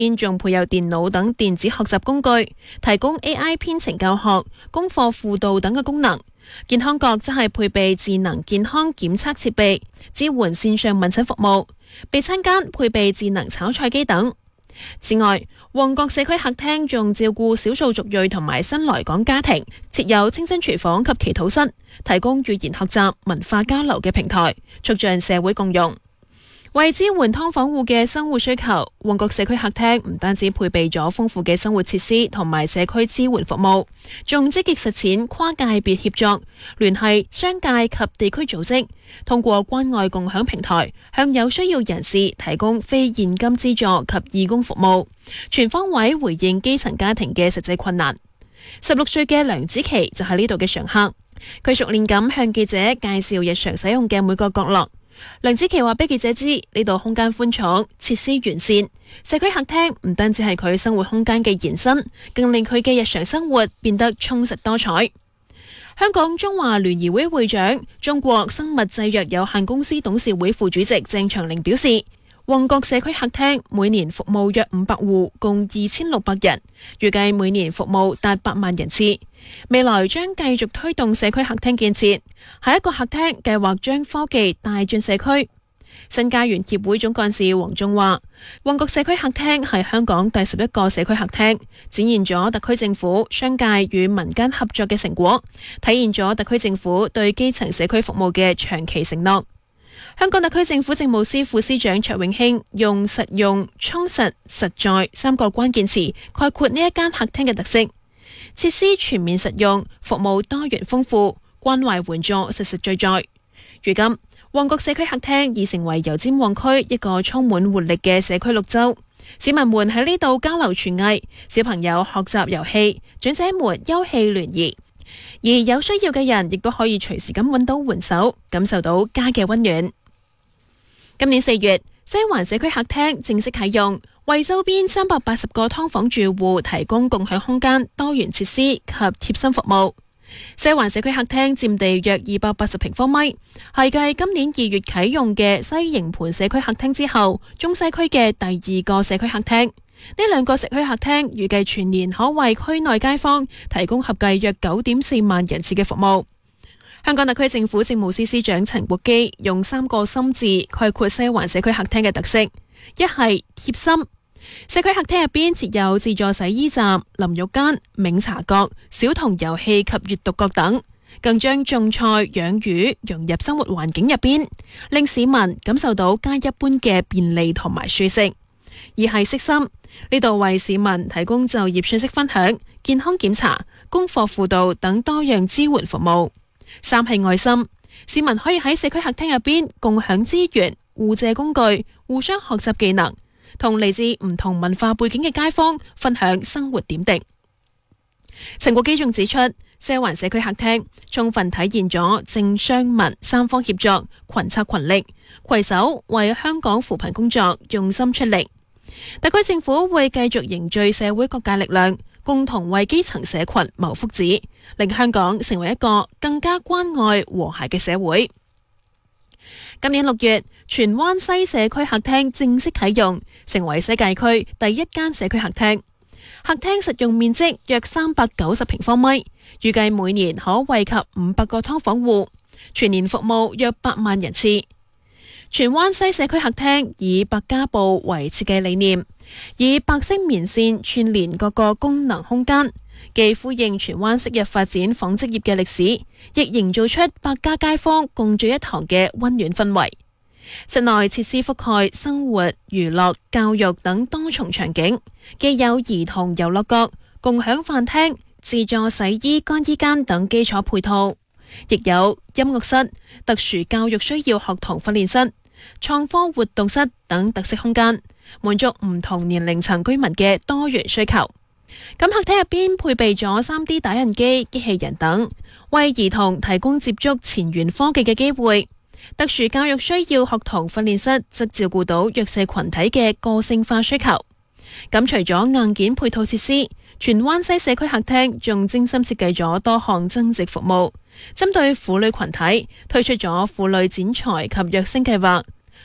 現仲配有電腦等電子學習工具，提供 AI 編程教學、功課輔導等嘅功能。健康角則係配備智能健康檢測設備，支援線上問診服務。備餐間配備智能炒菜機等。此外，旺角社區客廳仲照顧少數族裔同埋新來港家庭，設有清真廚房及祈禱室，提供語言學習、文化交流嘅平台，促進社會共融。為支援劏房戶嘅生活需求，旺角社區客廳唔單止配備咗豐富嘅生活設施同埋社區支援服務，仲積極實踐跨界別協作，聯繫商界及地區組織，通過關愛共享平台，向有需要人士提供非現金資助及義工服務，全方位回應基層家庭嘅實際困難。16歲嘅梁子琪就係呢度嘅常客，佢熟練咁向記者介紹日常使用嘅每個角落。梁子琪話俾記者知，呢度空間寬敞，設施完善，社區客廳唔單止係佢生活空間嘅延伸，更令佢嘅日常生活變得充實多彩。香港中華聯誼會會長、中國生物製藥有限公司董事會副主席鄭長寧表示，旺角社區客廳每年服務約500戶，共2600人，預計每年服務達8萬人次。未來將繼續推動社區客廳建設，下一個客廳計劃將科技帶進社區。新家園協會總幹事黃仲話，旺角社區客廳係香港第11個社區客廳，展現咗特區政府、商界與民間合作嘅成果，體現咗特區政府對基層社區服務嘅長期承諾。香港特區政府政務司副司長卓永興用實用、充實、實在3個關鍵詞概括呢一間客廳嘅特色：設施全面實用，服務多元豐富，關懷援助實實在在。如今，旺角社區客廳已成為油尖旺區一個充滿活力嘅社區綠洲，市民們喺呢度交流廚藝，小朋友學習遊戲，長者們休憩聯誼，而有需要嘅人亦都可以隨時咁揾到援手，感受到家嘅溫暖。今年4月，西環社區客廳正式啟用，為周邊380個劏房住戶提供共享空間、多元設施及貼心服務。西環社區客廳佔地約280平方米，係繼今年2月啟用嘅西營盤社區客廳之後，中西區嘅第2個社區客廳。呢2個社區客廳預計全年可為區內街坊提供合計約9.4萬人次嘅服務。香港特區政府政務司司長陳國基用3個心字概括西環社區客廳嘅特色：一係貼心。社區客廳入邊設有自助洗衣站、淋浴間、茗茶閣、小童遊戲及閱讀閣等，更將種菜、養魚融入生活環境入邊，令市民感受到家一般嘅便利同埋舒適。二係悉心，呢度為市民提供就業信息分享、健康檢查、功課輔導等多樣支援服務。三係愛心，市民可以喺社區客廳入邊共享資源、互借工具、互相學習技能，同嚟自唔同文化背景嘅街坊分享生活點滴。陳國基仲指出，西環社區客廳充分體現咗政商民3方協作、群策群力，攜手為香港扶貧工作用心出力。特區政府會繼續凝聚社會各界力量，共同為基層社群謀福祉，令香港成為一個更加關愛和諧嘅社會。今年6月，荃灣西社區客廳正式啟用，成為西界區第1間社區客廳。客廳實用面積約390平方米，預計每年可惠及500個劏房戶，全年服務約8萬人次。荃灣西社區客廳以百家布為設計理念，以白色棉線串連各個功能空間，既呼應荃灣昔日發展紡織業嘅歷史，亦營造出百家街坊共聚一堂嘅溫暖氛圍。室內設施覆蓋生活、娛樂、教育等多重場景，既有兒童遊樂閣、共享飯廳、自助洗衣乾衣間等基礎配套，亦有音樂室、特殊教育需要學童訓練室、創科活動室等特色空間，滿足唔同年齡層居民嘅多元需求。咁客廳入邊配備咗 3D 打印機、機器人等，為兒童提供接觸前沿科技嘅機會。特殊教育需要學童訓練室則照顧到弱勢群體嘅個性化需求。咁除咗硬件配套設施，荃灣西社區客廳仲精心設計咗多項增值服務，針對婦女群體推出咗婦女剪裁及躍升計劃，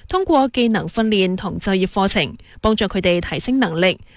通過技能訓練同就業課程，幫助佢哋提升能力，